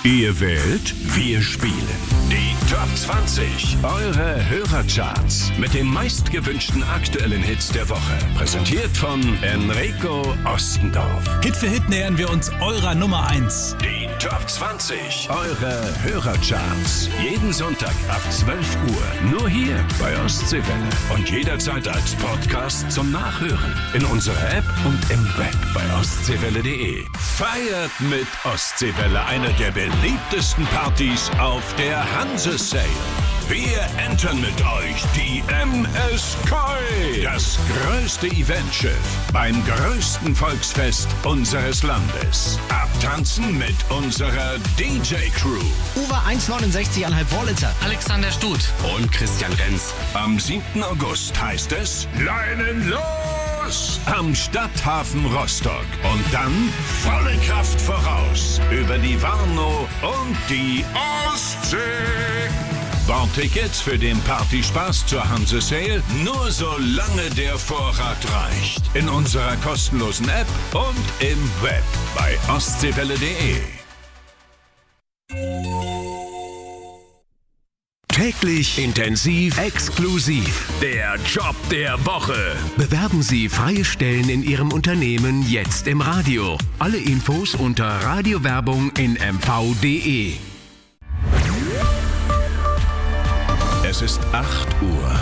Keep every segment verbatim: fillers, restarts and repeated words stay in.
Ihr wählt, wir spielen. Die Top zwanzig, eure Hörercharts mit den meistgewünschten aktuellen Hits der Woche. Präsentiert von Enrico Ostendorf. Hit für Hit nähern wir uns eurer Nummer eins. Die Top zwanzig, eure Hörercharts. Jeden Sonntag ab zwölf Uhr. Nur hier bei Ostseewelle. Und jederzeit als Podcast zum Nachhören. In unserer App und im Web bei ostseewelle punkt de. Feiert mit Ostseewelle eine der beliebtesten Partys auf der Hanse Sail. Wir entern mit euch die M S Koi, das größte Eventschiff beim größten Volksfest unseres Landes. Abtanzen mit unserer D J-Crew. Uwe eins neunundsechzig Komma fünf Vorlitzer. Alexander Stut und Christian Renz. Am siebten August heißt es Leinen los am Stadthafen Rostock. Und dann volle Kraft voraus über die Warnow und die Ostsee. Bordtickets für den Partyspaß zur Hanse Sail nur solange der Vorrat reicht. In unserer kostenlosen App und im Web bei ostseewelle punkt de. Täglich intensiv exklusiv. Der Job der Woche. Bewerben Sie freie Stellen in Ihrem Unternehmen jetzt im Radio. Alle Infos unter Radiowerbung in m v punkt de. Es ist acht Uhr.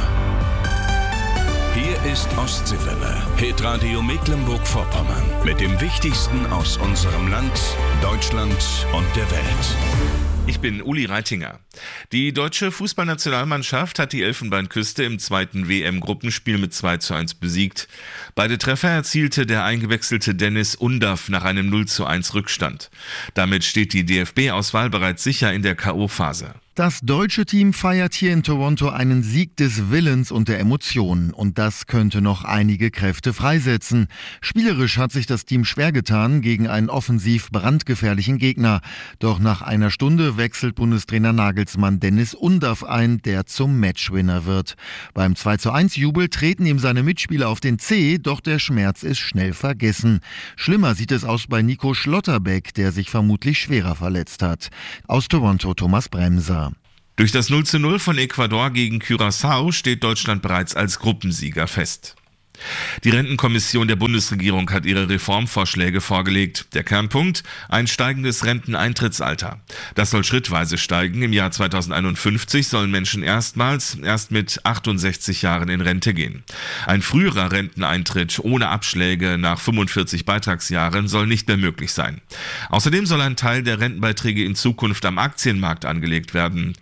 Hier ist Ostseewelle, Hitradio Mecklenburg-Vorpommern. Mit dem Wichtigsten aus unserem Land, Deutschland und der Welt. Ich bin Uli Reitinger. Die deutsche Fußballnationalmannschaft hat die Elfenbeinküste im zweiten W M-Gruppenspiel mit zwei zu eins besiegt. Beide Treffer erzielte der eingewechselte Dennis Undaff nach einem null zu eins Rückstand. Damit steht die D F B-Auswahl bereits sicher in der K O-Phase. Das deutsche Team feiert hier in Toronto einen Sieg des Willens und der Emotionen. Und das könnte noch einige Kräfte freisetzen. Spielerisch hat sich das Team schwer getan gegen einen offensiv brandgefährlichen Gegner. Doch nach einer Stunde wechselt Bundestrainer Nagelsmann Dennis Undaff ein, der zum Matchwinner wird. Beim zwei zu eins Jubel treten ihm seine Mitspieler auf den Zeh, doch der Schmerz ist schnell vergessen. Schlimmer sieht es aus bei Nico Schlotterbeck, der sich vermutlich schwerer verletzt hat. Aus Toronto Thomas Bremser. Durch das null zu null von Ecuador gegen Curaçao steht Deutschland bereits als Gruppensieger fest. Die Rentenkommission der Bundesregierung hat ihre Reformvorschläge vorgelegt. Der Kernpunkt: ein steigendes Renteneintrittsalter. Das soll schrittweise steigen. Im Jahr zweitausendeinundfünfzig sollen Menschen erstmals erst mit achtundsechzig Jahren in Rente gehen. Ein früherer Renteneintritt ohne Abschläge nach fünfundvierzig Beitragsjahren soll nicht mehr möglich sein. Außerdem soll ein Teil der Rentenbeiträge in Zukunft am Aktienmarkt angelegt werden.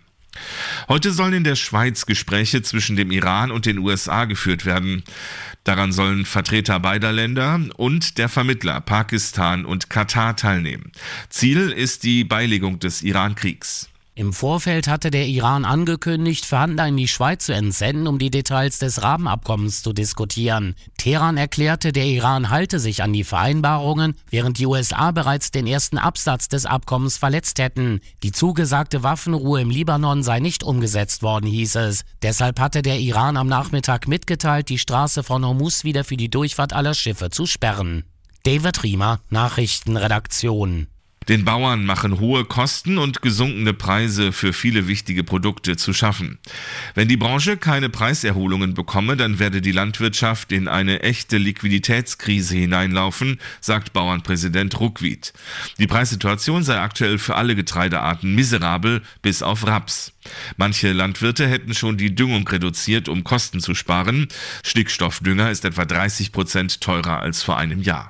Heute sollen in der Schweiz Gespräche zwischen dem Iran und den U S A geführt werden. Daran sollen Vertreter beider Länder und der Vermittler Pakistan und Katar teilnehmen. Ziel ist die Beilegung des Iran-Kriegs. Im Vorfeld hatte der Iran angekündigt, Verhandler in die Schweiz zu entsenden, um die Details des Rahmenabkommens zu diskutieren. Teheran erklärte, der Iran halte sich an die Vereinbarungen, während die U S A bereits den ersten Absatz des Abkommens verletzt hätten. Die zugesagte Waffenruhe im Libanon sei nicht umgesetzt worden, hieß es. Deshalb hatte der Iran am Nachmittag mitgeteilt, die Straße von Hormuz wieder für die Durchfahrt aller Schiffe zu sperren. David Riemer, Nachrichtenredaktion. Den Bauern machen hohe Kosten und gesunkene Preise für viele wichtige Produkte zu schaffen. Wenn die Branche keine Preiserholungen bekomme, dann werde die Landwirtschaft in eine echte Liquiditätskrise hineinlaufen, sagt Bauernpräsident Ruckwied. Die Preissituation sei aktuell für alle Getreidearten miserabel, bis auf Raps. Manche Landwirte hätten schon die Düngung reduziert, um Kosten zu sparen. Stickstoffdünger ist etwa dreißig Prozent teurer als vor einem Jahr.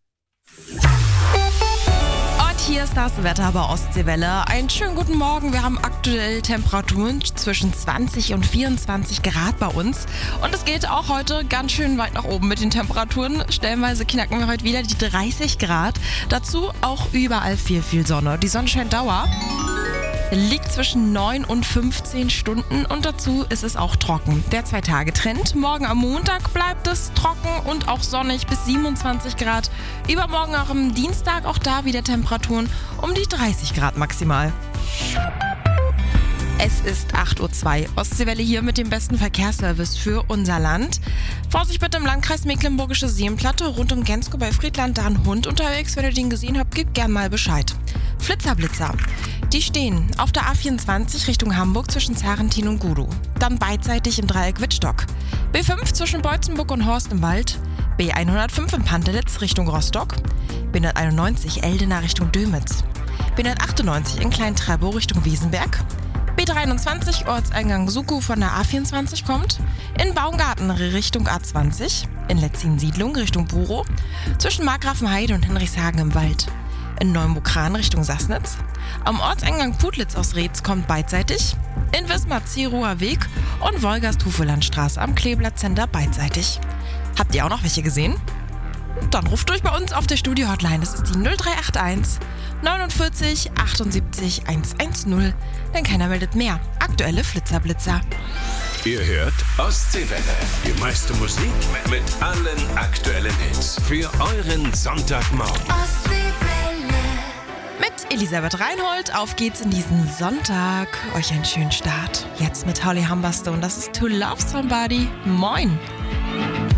Hier ist das Wetter bei Ostseewelle. Einen schönen guten Morgen. Wir haben aktuell Temperaturen zwischen zwanzig und vierundzwanzig Grad bei uns. Und es geht auch heute ganz schön weit nach oben mit den Temperaturen. Stellenweise knacken wir heute wieder die dreißig Grad. Dazu auch überall viel, viel Sonne. Die Sonnenscheindauer liegt zwischen neun und fünfzehn Stunden und dazu ist es auch trocken. Der Zwei-Tage-Trend. Morgen am Montag bleibt es trocken und auch sonnig bis siebenundzwanzig Grad. Übermorgen auch am Dienstag, auch da wieder Temperaturen um die dreißig Grad maximal. Es ist acht Uhr zwei. Ostseewelle hier mit dem besten Verkehrsservice für unser Land. Vorsicht bitte im Landkreis Mecklenburgische Seenplatte rund um Gensko bei Friedland, da ein Hund unterwegs. Wenn ihr den gesehen habt, gebt gern mal Bescheid. Flitzer-Blitzer. Die stehen auf der A vierundzwanzig Richtung Hamburg zwischen Zarentin und Gudow. Dann beidseitig im Dreieck Wittstock. B fünf zwischen Beutzenburg und Horst im Wald. B hundertfünf in Pantelitz Richtung Rostock. B hunderteinundneunzig Eldena Richtung Dömitz. B hundertachtundneunzig in Klein-Trebow Richtung Wiesenberg. B dreiundzwanzig Ortseingang Sukow von der A vierundzwanzig kommt. In Baumgarten Richtung A zwanzig. In Letzin-Siedlung Richtung Burow. Zwischen Markgrafenheide und Hinrichshagen im Wald. In Neuenburg-Krahn Richtung Sassnitz. Am Ortseingang Putlitz aus Reetz kommt beidseitig. In Wismar-Zierower Weg und Wolgast-Hufelandstraße am Kleeblatt-Center beidseitig. Habt ihr auch noch welche gesehen? Dann ruft durch bei uns auf der Studio-Hotline. Das ist die null drei acht eins neunundvierzig achtundsiebzig hundertzehn. Denn keiner meldet mehr. Aktuelle Flitzer-Blitzer. Ihr hört Ostseewelle. Die meiste Musik mit allen aktuellen Hits. Für euren Sonntagmorgen. Mit Elisabeth Reinhold, auf geht's in diesen Sonntag. Euch einen schönen Start. Jetzt mit Holly Humberstone, das ist To Love Somebody. Moin!